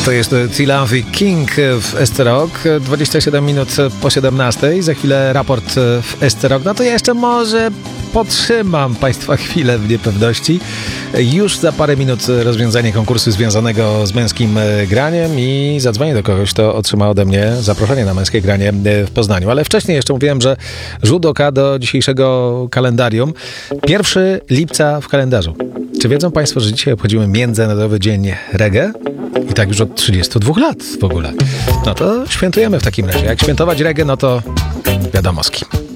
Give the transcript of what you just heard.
To jest Tilafi King w ST-Rock, 27 minut po 17. Za chwilę raport w ST-Rock. No to ja jeszcze może potrzymam Państwa chwilę w niepewności. Już za parę minut rozwiązanie konkursu związanego z męskim graniem i zadzwonię do kogoś, kto otrzyma ode mnie zaproszenie na męskie granie w Poznaniu. Ale wcześniej jeszcze mówiłem, że rzut oka do dzisiejszego kalendarium. 1 lipca w kalendarzu. Czy wiedzą Państwo, że dzisiaj obchodzimy Międzynarodowy Dzień Reggae? I tak już od 32 lat w ogóle. No to świętujemy w takim razie. Jak świętować reggae, no to wiadomo z kim.